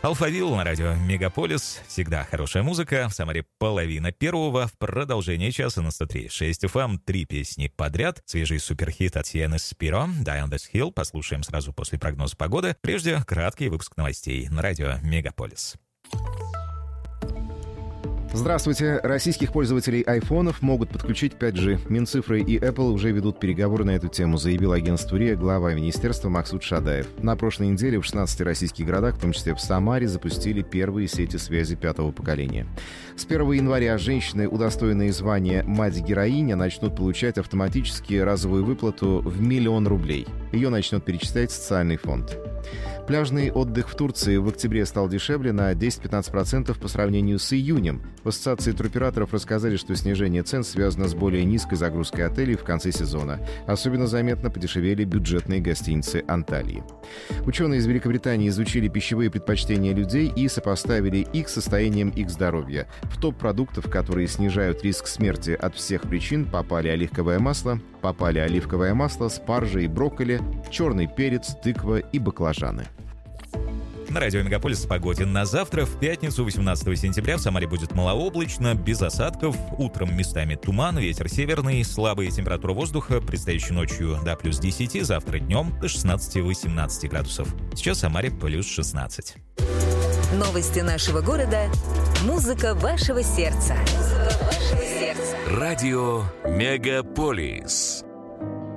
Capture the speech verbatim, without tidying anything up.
Алфавил на радио Мегаполис. Всегда хорошая музыка. В Самаре половина первого. В продолжение часа на сто три шесть эф эм. Три песни подряд. Свежий суперхит от Сиены Спиро. Die on this Hill. Послушаем сразу после прогноза погоды. Прежде краткий выпуск новостей на радио Мегаполис. Здравствуйте. Российских пользователей айфонов могут подключить пять джи. Минцифры и Apple уже ведут переговоры на эту тему, заявил агентству РИА глава министерства Максут Шадаев. На прошлой неделе в шестнадцати российских городах, в том числе в Самаре, запустили первые сети связи пятого поколения. С первого января женщины, удостоенные звания «Мать-героиня», начнут получать автоматически разовую выплату в миллион рублей. Ее начнет перечислять социальный фонд. Пляжный отдых в Турции в октябре стал дешевле на десять-пятнадцать процентов по сравнению с июнем. В Ассоциации туроператоров рассказали, что снижение цен связано с более низкой загрузкой отелей в конце сезона. Особенно заметно подешевели бюджетные гостиницы Анталии. Ученые из Великобритании изучили пищевые предпочтения людей и сопоставили их с состоянием их здоровья. В топ продуктов, которые снижают риск смерти от всех причин, попали оливковое масло, попали оливковое масло, спаржа и брокколи, черный перец, тыква и баклажаны. На радио Мегаполис о погоде. На завтра, в пятницу, восемнадцатого сентября, в Самаре будет малооблачно, без осадков. Утром местами туман, ветер северный, слабая температура воздуха. Предстоящей ночью до плюс десяти, завтра днем до шестнадцати-восемнадцати градусов. Сейчас в Самаре плюс шестнадцать. Новости нашего города. Музыка вашего сердца. Музыка вашего сердца. Радио Мегаполис.